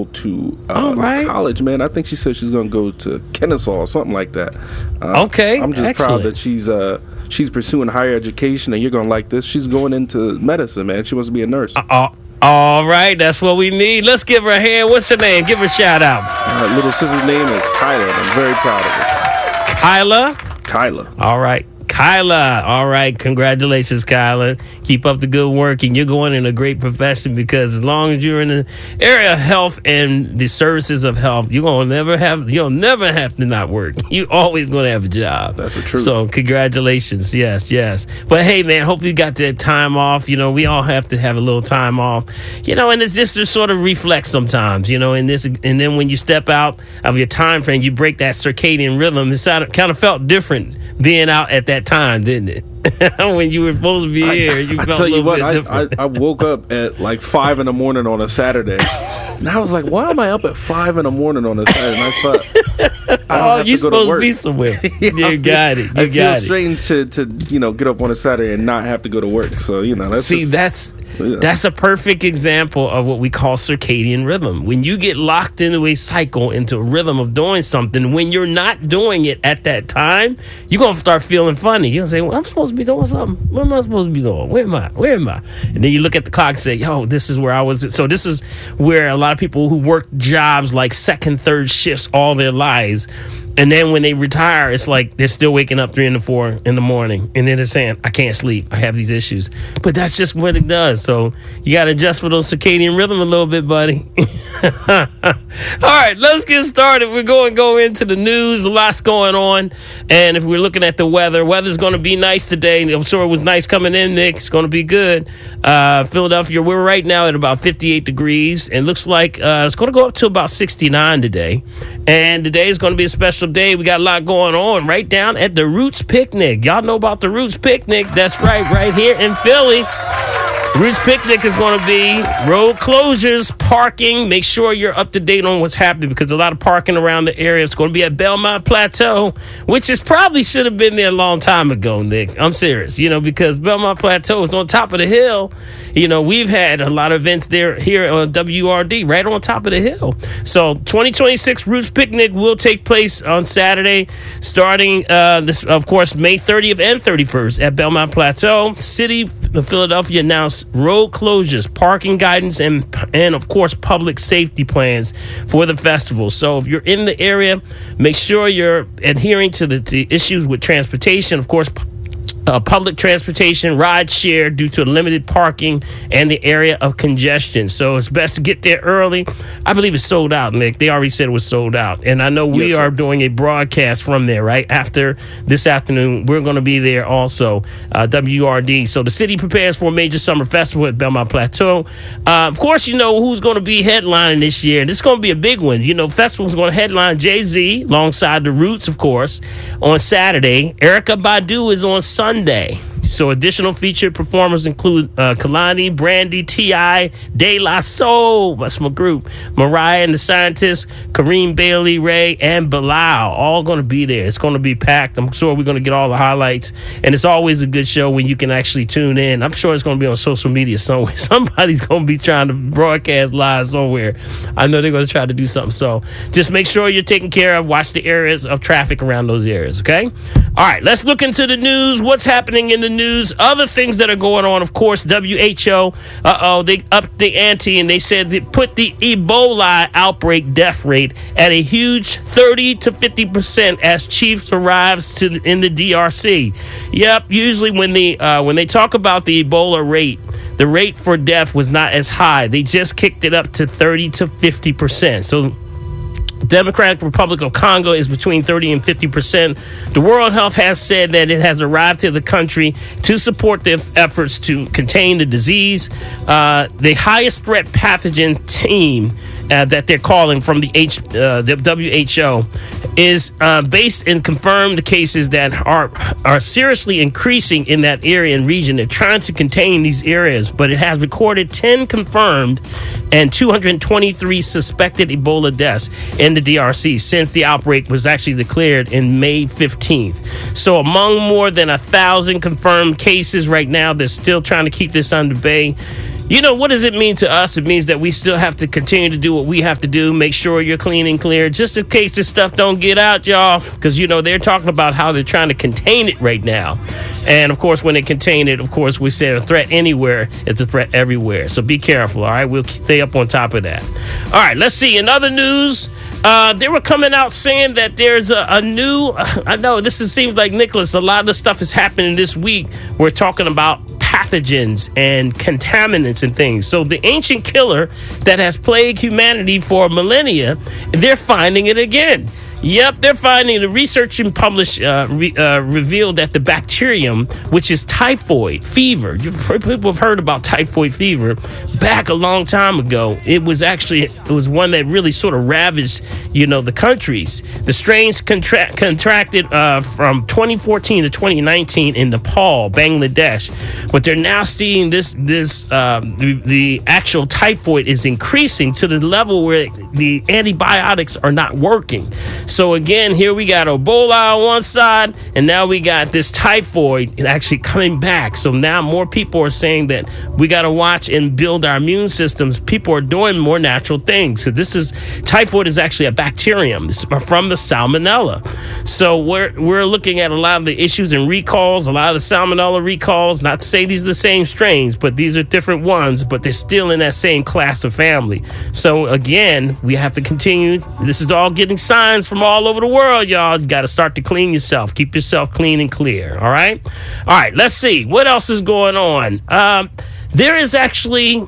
to college, man. I think she said she's going to go to Kennesaw or something like that. Okay, I'm just proud that she's pursuing higher education, and you're going to like this. She's going into medicine, man. She wants to be a nurse. All right, that's what we need. Let's give her a hand. What's her name? Give her a shout out. Little sister's name is Kyla, and I'm very proud of her. Kyla. All right. Kyla. All right. Congratulations, Kyla. Keep up the good work, and you're going in a great profession, because as long as you're in the area of health and the services of health, you'll never have to not work. You're always going to have a job. That's the truth. So congratulations. Yes. But hey, man, hope you got that time off. We all have to have a little time off, and it's just to sort of reflect sometimes, and then when you step out of your time frame, you break that circadian rhythm. It kind of felt different being out at that time, didn't it? When you were supposed to be here, you felt a little bit different. I woke up at like 5 a.m. on a Saturday, and I was like, "Why am I up at 5 a.m. on a Saturday?" And I thought, you're supposed to be somewhere. You got it. I feel strange to get up on a Saturday and not have to go to work. So that's a perfect example of what we call circadian rhythm. When you get locked into a cycle, into a rhythm of doing something, when you're not doing it at that time, you're going to start feeling funny. You're going to say, well, I'm supposed to be doing something. What am I supposed to be doing? Where am I? And then you look at the clock and say, yo, this is where I was. So this is where a lot of people who work jobs like second, third shifts all their lives, and then when they retire, it's like they're still waking up 3 and 4 in the morning, and then they're saying, I can't sleep. I have these issues. But that's just what it does. So you got to adjust for those circadian rhythm a little bit, buddy. All right, let's get started. We're going to go into the news. A lot's going on. And if we're looking at the weather's going to be nice today. I'm sure it was nice coming in, Nick. It's going to be good. Philadelphia, we're right now at about 58 degrees. And looks like it's going to go up to about 69 today. And today is going to be a special day. We got a lot going on right down at the Roots Picnic. Y'all know about the Roots Picnic. That's right here in Philly. Roots Picnic is going to be road closures, parking. Make sure you're up to date on what's happening, because a lot of parking around the area. It's going to be at Belmont Plateau, which is probably should have been there a long time ago, Nick. I'm serious, because Belmont Plateau is on top of the hill. We've had a lot of events here on WRD, right on top of the hill. So 2026 Roots Picnic will take place on Saturday, starting, of course, May 30th and 31st at Belmont Plateau. City of Philadelphia announced road closures, parking guidance, and of course public safety plans for the festival. So if you're in the area, make sure you're adhering to the issues with transportation. Of course, public transportation, ride share, due to limited parking and the area of congestion. So it's best to get there early. I believe it's sold out, Nick. They already said it was sold out. And I know we are doing a broadcast from there, right? After this afternoon, we're going to be there also, WRD. So the city prepares for a major summer festival at Belmont Plateau. Of course, who's going to be headlining this year. This is going to be a big one. Festival's going to headline Jay-Z alongside the Roots, of course, on Saturday. Erykah Badu is on Sunday. So additional featured performers include Kalani, Brandy, T.I., De La Soul, that's my group, Mariah and the Scientists, Kareem Bailey, Ray, and Bilal, all going to be there. It's going to be packed. I'm sure we're going to get all the highlights, and it's always a good show when you can actually tune in. I'm sure it's going to be on social media somewhere. Somebody's going to be trying to broadcast live somewhere. I know they're going to try to do something. So just make sure you're taken care of. Watch the areas of traffic around those areas, okay? All right, let's look into the news. What's happening in the news? Other things that are going on, of course, WHO, they upped the ante, and they said they put the Ebola outbreak death rate at a huge 30 to 50% as chiefs arrives in the DRC. Yep, usually when they talk about the Ebola rate, the rate for death was not as high. They just kicked it up to 30 to 50%. So Democratic Republic of Congo is between 30 and 50%. The World Health has said that it has arrived to the country to support their efforts to contain the disease. The highest threat pathogen team that they're calling from the WHO is based and confirmed the cases that are seriously increasing in that area and region. They're trying to contain these areas, but it has recorded 10 confirmed and 223 suspected Ebola deaths in the DRC since the outbreak was actually declared in May 15th. So among more than 1,000 confirmed cases right now, they're still trying to keep this under bay. You know, what does it mean to us? It means that we still have to continue to do what we have to do. Make sure you're clean and clear, just in case this stuff don't get out, y'all. Because, you know, they're talking about how they're trying to contain it right now. And, of course, when they contain it, of course, we say a threat anywhere, it's a threat everywhere. So be careful, all right? We'll stay up on top of that. All right, let's see. In other news, they were coming out saying that there's a new... I know, seems like, Nicholas, a lot of the stuff is happening this week. We're talking about pathogens and contaminants and things. So the ancient killer that has plagued humanity for millennia, they're finding it again. Yep, they're finding the research and published revealed that the bacterium, which is typhoid fever, people have heard about typhoid fever back a long time ago. It was one that really sort of ravaged, you know, the countries. The strains contracted from 2014 to 2019 in Nepal, Bangladesh, but they're now seeing the actual typhoid is increasing to the level where the antibiotics are not working. So again, here we got Ebola on one side, and now we got this typhoid actually coming back. So now more people are saying that we got to watch and build our immune systems. People are doing more natural things. So typhoid is actually a bacterium. It's from the salmonella. So we're looking at a lot of the issues and recalls, a lot of the salmonella recalls. Not to say these are the same strains, but these are different ones, but they're still in that same class of family. So again, we have to continue. This is all getting signs from all over the world, y'all. You got to start to clean yourself. Keep yourself clean and clear. All right. Let's see what else is going on. There is actually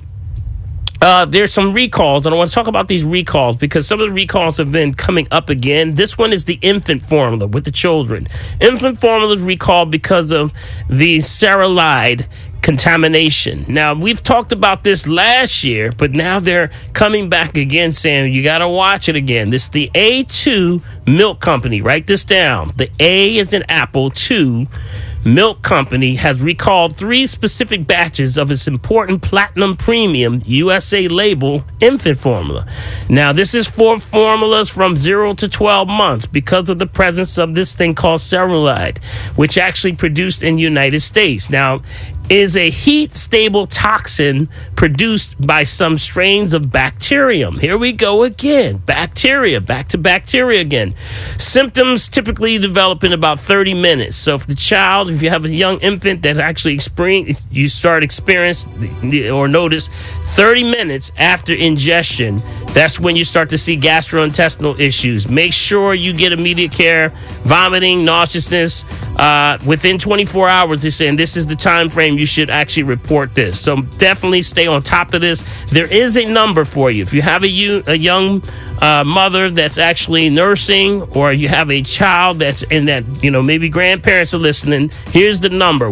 there's some recalls, and I want to talk about these recalls because some of the recalls have been coming up again. This one is the infant formula with the children. Infant formula is recalled because of the cereulide contamination. Now, we've talked about this last year, but now they're coming back again saying you got to watch it again. This is the A2 Milk Company. Write this down. The A is in Apple, 2 Milk Company has recalled 3 specific batches of its important Platinum Premium USA label infant formula. Now, this is for formulas from 0 to 12 months because of the presence of this thing called cereulide, which actually produced in the United States. Now, is a heat-stable toxin produced by some strains of bacterium. Here we go again. Bacteria. Back to bacteria again. Symptoms typically develop in about 30 minutes. So if you have a young infant that actually you start experience or notice 30 minutes after ingestion, that's when you start to see gastrointestinal issues. Make sure you get immediate care. Vomiting, nauseousness. Within 24 hours, they're saying this is the time frame you should actually report this. So definitely stay on top of this. There is a number for you. If you have a young mother that's actually nursing, or you have a child that's in that, maybe grandparents are listening, here's the number: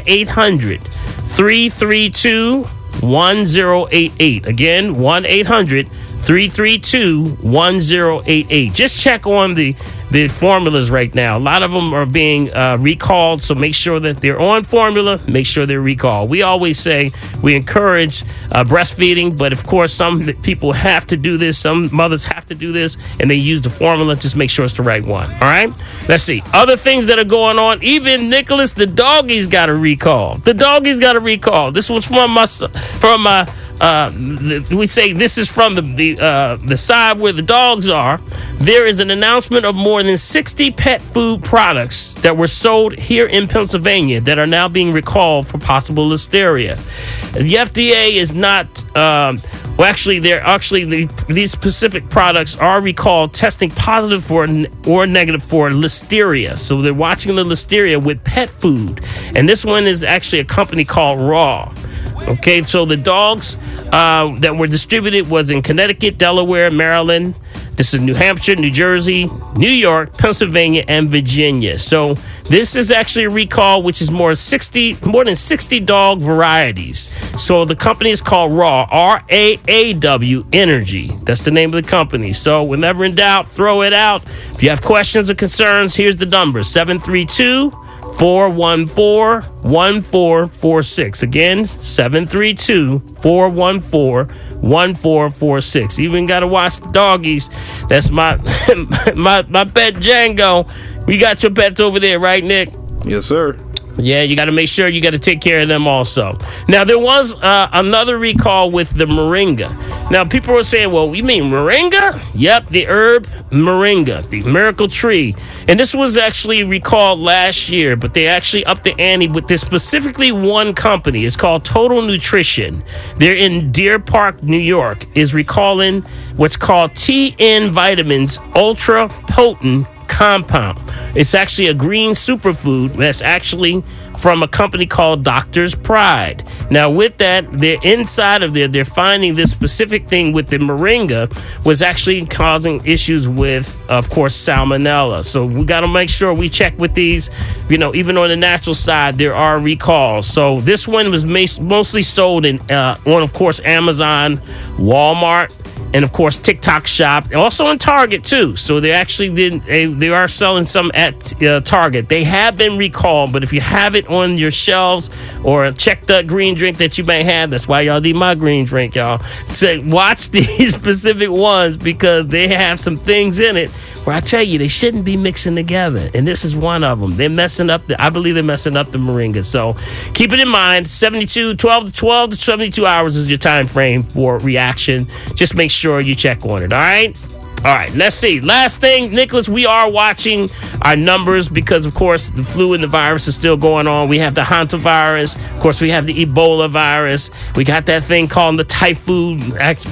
1-800-332-1088. Again, 1-800-332-1088. Just check on the formulas right now. A lot of them are being recalled, so make sure that they're on formula. Make sure they're recalled. We always say we encourage breastfeeding, but of course some people have to do this. Some mothers have to do this, and they use the formula. Just make sure it's the right one. All right? Let's see. Other things that are going on. Even Nicholas, the doggies got a recall. The doggies got a recall. This was we say this is from the side where the dogs are. There is an announcement of more than 60 pet food products that were sold here in Pennsylvania that are now being recalled for possible listeria. The FDA is not. These specific products are recalled, testing positive for or negative for listeria. So they're watching the listeria with pet food, and this one is actually a company called Raw. Okay, so the dogs that were distributed was in Connecticut, Delaware, Maryland. This is New Hampshire, New Jersey, New York, Pennsylvania, and Virginia. So this is actually a recall, which is more than 60 dog varieties. So the company is called Raw, RAAW Energy. That's the name of the company. So whenever in doubt, throw it out. If you have questions or concerns, here's the number: 732-414-1446. Again, 732-414-1446. Even got to watch the doggies. That's my my pet Django. We got your pets over there, right, Nick? Yes, sir. Yeah, you got to make sure you got to take care of them also. Now, there was another recall with the moringa. Now, people were saying, well, you mean moringa? Yep, the herb moringa, the miracle tree. And this was actually recalled last year, but they actually upped the ante with this specifically one company. It's called Total Nutrition. They're in Deer Park, New York, is recalling what's called TN Vitamins Ultra Potent Compound. It's actually a green superfood that's actually from a company called Doctor's Pride. Now, with that, they're inside of there, they're finding this specific thing with the moringa was actually causing issues with, of course, salmonella. So we got to make sure we check with these. You know, even on the natural side, there are recalls. So this one was mostly sold in, on, of course, Amazon, Walmart, and of course TikTok Shop, and also in Target too. So they actually they are selling some at Target. They have been recalled, but if you have it on your shelves or check the green drink that you may have, that's why y'all need my green drink, y'all. So watch these specific ones because they have some things in it where I tell you they shouldn't be mixing together, and this is one of them. They're messing up. I believe they're messing up the moringa. So keep it in mind. 12 to 72 hours is your time frame for reaction. Just make sure you check on it. All right, let's see. Last thing, Nicholas, we are watching our numbers because, of course, the flu and the virus is still going on. We have the hantavirus. Of course, we have the Ebola virus. We got that thing called the typhoon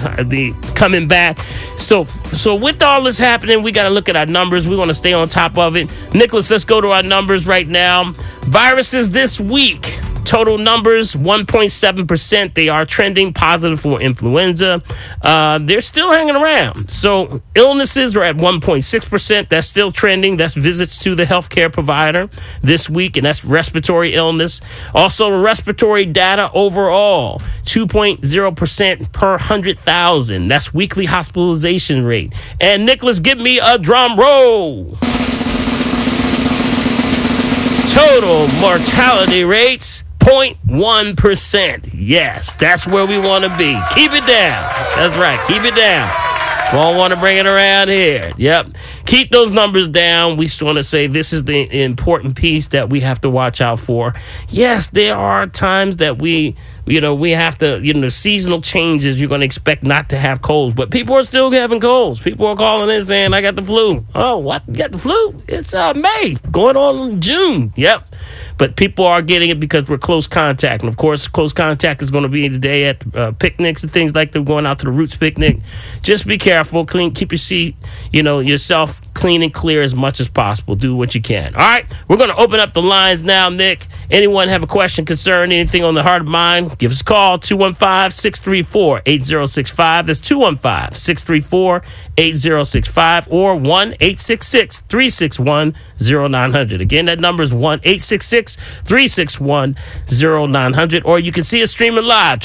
coming back. So with all this happening, we got to look at our numbers. We want to stay on top of it. Nicholas, let's go to our numbers right now. Viruses this week. Total numbers, 1.7%. They are trending positive for influenza. They're still hanging around. So illnesses are at 1.6%. That's still trending. That's visits to the healthcare provider this week, and that's respiratory illness. Also, respiratory data overall, 2.0% per 100,000. That's weekly hospitalization rate. And Nicholas, give me a drum roll. Total mortality rates, 0.1%. Yes, that's where we want to be. Keep it down. That's right. Keep it down. Won't want to bring it around here. Yep. Keep those numbers down. We just want to say this is the important piece that we have to watch out for. Yes, there are times that we have to, seasonal changes. You're going to expect not to have colds, but people are still having colds. People are calling in saying, I got the flu. Oh, what? You got the flu? It's May, going on in June. Yep. But people are getting it because we're close contact. And, of course, close contact is going to be today at picnics and things like that, going out to the Roots picnic. Just be careful. Keep your seat, yourself clean and clear as much as possible. Do what you can. All right. We're going to open up the lines now, Nick. Anyone have a question, concern, anything on the heart of mind, give us a call, 215-634-8065. That's 215-634-8065 or 1-866-361-0900. Again, that number is 1-866-361-0900. Or you can see us streaming live,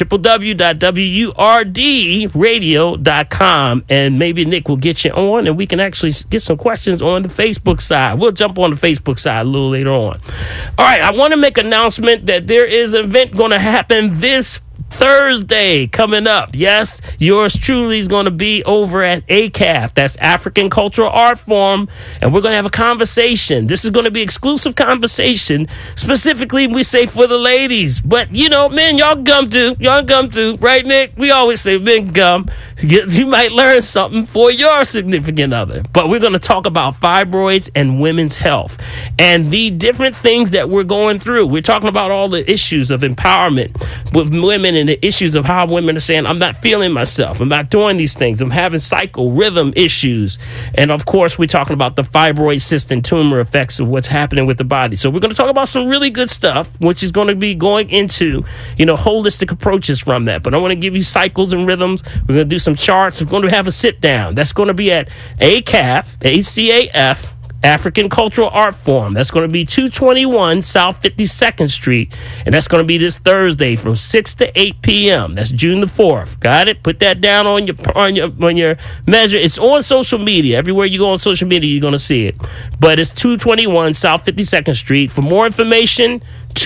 www.wurdradio.com. And maybe Nick will get you on and we can actually get some questions on the Facebook side. We'll jump on the Facebook side a little later on. All right, I want to make an announcement that there is an event going to happen this Thursday coming up. Yes, yours truly is going to be over at ACAF. That's African Cultural Art Forum. And we're going to have a conversation. This is going to be exclusive conversation. Specifically, we say for the ladies. But, men, y'all gum too. Y'all gum too. Right, Nick? We always say men gum. You might learn something for your significant other. But we're going to talk about fibroids and women's health and the different things that we're going through. We're talking about all the issues of empowerment with women and the issues of how women are saying, I'm not feeling myself. I'm not doing these things. I'm having cycle rhythm issues. And of course, we're talking about the fibroid cyst and tumor effects of what's happening with the body. So we're going to talk about some really good stuff, which is going to be going into, holistic approaches from that. But I want to give you cycles and rhythms. We're going to do some charts. We're going to have a sit down. That's going to be at ACAF, ACAF, African Cultural Art Forum. That's going to be 221 South 52nd Street. And that's going to be this Thursday from 6 to 8 p.m. That's June the 4th. Got it? Put that down on your measure. It's on social media. Everywhere you go on social media, you're going to see it. But it's 221 South 52nd Street. For more information,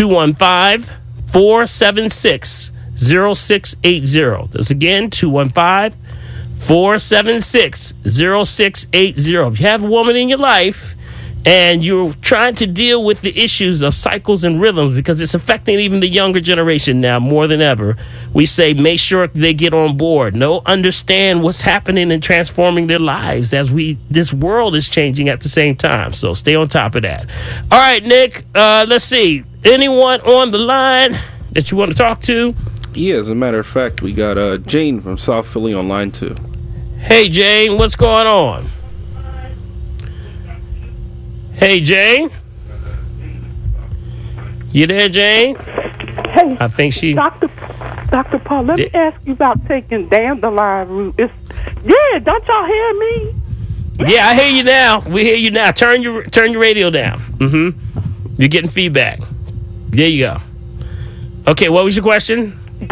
215-476-0680. That's again, 215-476-0680. If you have a woman in your life and you're trying to deal with the issues of cycles and rhythms because it's affecting even the younger generation now more than ever, we say make sure they get on board, understand what's happening and transforming their lives as this world is changing at the same time. So stay on top of that. All right, Nick, let's see. Anyone on the line that you want to talk to? Yeah, as a matter of fact, we got Jane from South Philly on line 2. Hey, Jane, what's going on? Hey, Jane? You there, Jane? Hey, I think she... Dr. Paul, let me ask you about taking dandelion root. Yeah, don't y'all hear me? Yeah, I hear you now. We hear you now. Turn your radio down. Mm-hmm. You're getting feedback. There you go. Okay, what was your question?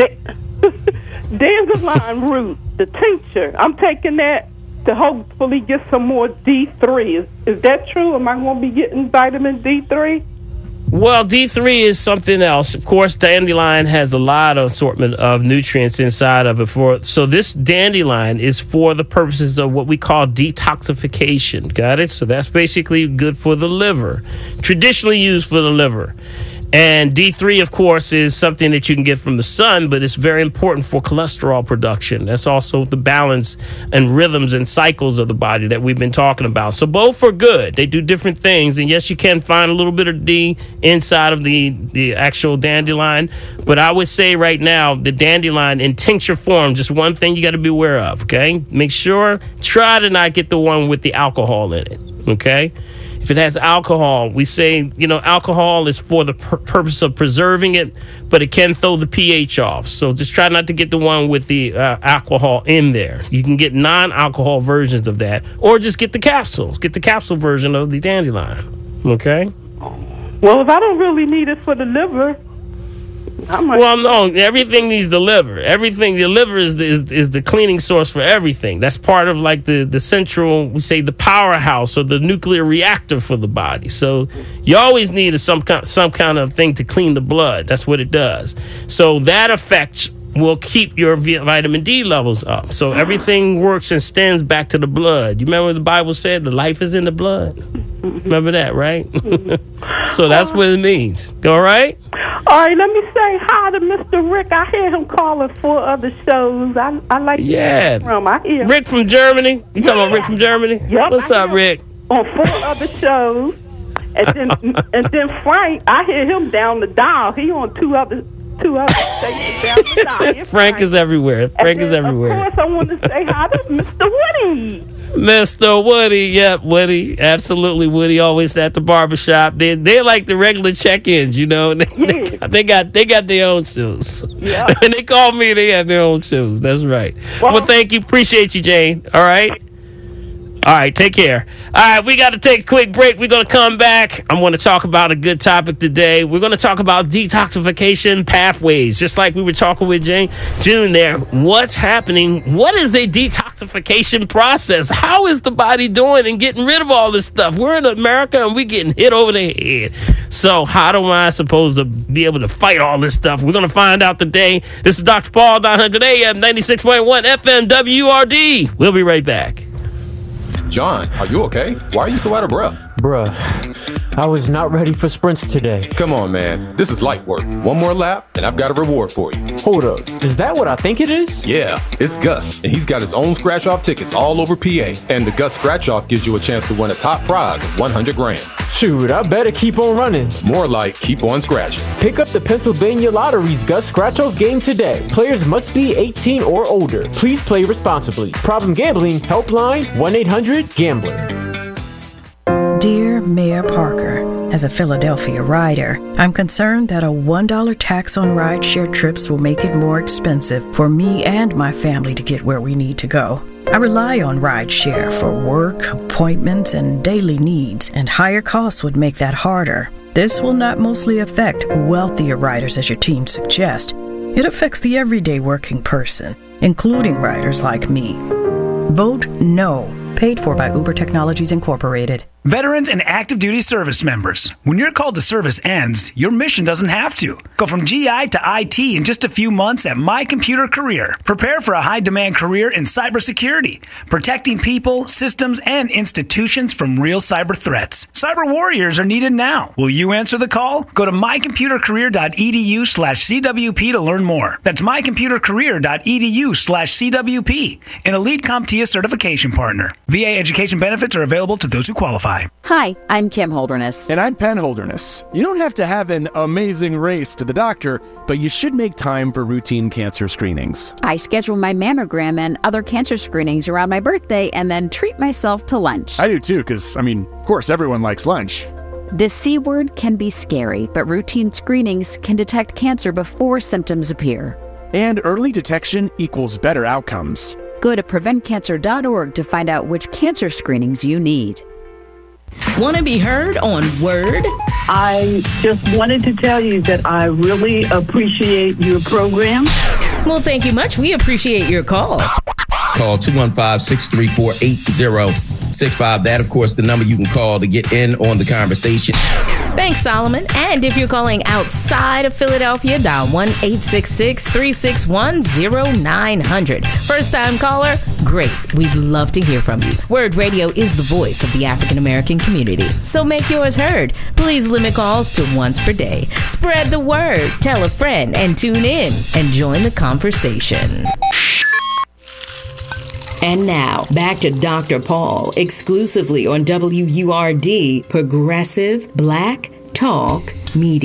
Dandelion root, the tincture. I'm taking that to hopefully get some more D3. Is that true? Am I going to be getting vitamin D3? Well, D3 is something else. Of course, dandelion has a lot of assortment of nutrients inside of it. So this dandelion is for the purposes of what we call detoxification. Got it? So that's basically good for the liver, traditionally used for the liver. And D3, of course, is something that you can get from the sun, but it's very important for cholesterol production. That's also the balance and rhythms and cycles of the body that we've been talking about. So both are good. They do different things. And yes, you can find a little bit of D inside of the actual dandelion. But I would say right now, the dandelion in tincture form, just one thing you got to be aware of, okay? Make sure, try to not get the one with the alcohol in it, okay? If it has alcohol, we say, alcohol is for the purpose of preserving it, but it can throw the pH off. So just try not to get the one with the alcohol in there. You can get non-alcohol versions of that, or just get the capsules. Get the capsule version of the dandelion. Okay? Well, if I don't really need it for the liver, well, no, everything needs the liver. The liver is the cleaning source for everything. That's part of like the central, we say the powerhouse or the nuclear reactor for the body. So you always need some kind of thing to clean the blood. That's what it does. So that effect will keep your vitamin D levels up. So everything works and stems back to the blood. You remember the Bible said the life is in the blood? Remember that, right? So that's what it means. All right? All right, let me say hi to Mr. Rick. I hear him calling 4 other shows. I like from. I hear Rick from Germany. You talking about Rick from Germany? Yep. What's up, Rick? On 4 other shows. And then Frank, I hear him down the dial. He on two other stations down the dial. Frank is everywhere. Frank is everywhere. Of course, I want to say hi to Mr. Woody. Mr. Woody, yep, Woody, absolutely. Woody always at the barbershop. They're like the regular check-ins, They got their own shows. Yeah. And they call me, they have their own shows. That's right. Well, thank you. Appreciate you, Jane. All right. All right, take care. All right, we got to take a quick break. We're going to come back. I'm going to talk about a good topic today. We're going to talk about detoxification pathways, just like we were talking with June there. What's happening? What is a detoxification process? How is the body doing and getting rid of all this stuff? We're in America and we're getting hit over the head. So how am I supposed to be able to fight all this stuff? We're going to find out today. This is Dr. Paul, 900 AM, 96.1 FM, WRD. We'll be right back. John, are you okay? Why are you so out of breath? Bruh, I was not ready for sprints today. Come on, man. This is light work. One more lap, and I've got a reward for you. Hold up. Is that what I think it is? Yeah, it's Gus, and he's got his own scratch-off tickets all over PA. And the Gus Scratch-Off gives you a chance to win a top prize of $100,000. Shoot, I better keep on running. More like keep on scratching. Pick up the Pennsylvania Lottery's Gus Scratch-Off game today. Players must be 18 or older. Please play responsibly. Problem gambling, helpline, 1-800-GAMBLER. Dear Mayor Parker, as a Philadelphia rider, I'm concerned that a $1 tax on rideshare trips will make it more expensive for me and my family to get where we need to go. I rely on rideshare for work, appointments, and daily needs, and higher costs would make that harder. This will not mostly affect wealthier riders as your team suggests. It affects the everyday working person, including riders like me. Vote no. Paid for by Uber Technologies Incorporated. Veterans and active duty service members. When your call to service ends, your mission doesn't have to. Go from GI to IT in just a few months at My Computer Career. Prepare for a high-demand career in cybersecurity, protecting people, systems, and institutions from real cyber threats. Cyber warriors are needed now. Will you answer the call? Go to mycomputercareer.edu/CWP to learn more. That's mycomputercareer.edu/CWP, an elite CompTIA certification partner. VA education benefits are available to those who qualify. Hi, I'm Kim Holderness. And I'm Penn Holderness. You don't have to have an amazing race to the doctor, but you should make time for routine cancer screenings. I schedule my mammogram and other cancer screenings around my birthday and then treat myself to lunch. I do too, because, of course, everyone likes lunch. The C word can be scary, but routine screenings can detect cancer before symptoms appear. And early detection equals better outcomes. Go to preventcancer.org to find out which cancer screenings you need. Want to be heard on Word? I just wanted to tell you that I really appreciate your program. Well, thank you much. We appreciate your call. Call 215-634-8065. That, of course, the number you can call to get in on the conversation. Thanks, Solomon. And if you're calling outside of Philadelphia, dial 1-866-361-0900. First-time caller? Great. We'd love to hear from you. Word Radio is the voice of the African-American community. So make yours heard. Please limit calls to once per day. Spread the word. Tell a friend and tune in and join the conversation. And now, back to Dr. Paul, exclusively on WURD, Progressive Black Talk Media.